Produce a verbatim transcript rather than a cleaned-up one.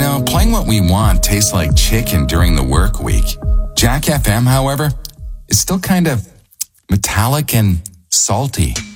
know, playing what we want tastes like chicken during the work week. Jack F M, however, is still kind of metallic and salty.